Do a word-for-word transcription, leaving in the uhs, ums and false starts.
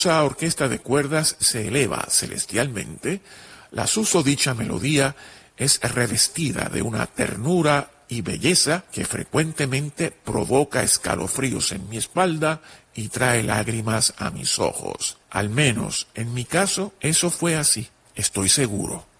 La orquesta de cuerdas se eleva celestialmente, la susodicha melodía es revestida de una ternura y belleza que frecuentemente provoca escalofríos en mi espalda y trae lágrimas a mis ojos. Al menos, en mi caso, eso fue así, estoy seguro.